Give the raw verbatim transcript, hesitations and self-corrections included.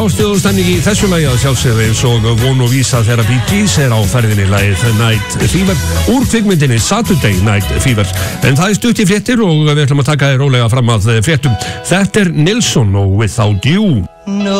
stuðstemning í þessu lagi að sjálfsögðu eins og von og vísa þegar Bee Gees er á ferðinni lagið Night Fever úr kvikmyndinni Saturday Night Fever. En það er stutt í fréttir og við ætlum að taka þér rólega fram að fréttum. Þetta er Nilsson og Without You. No.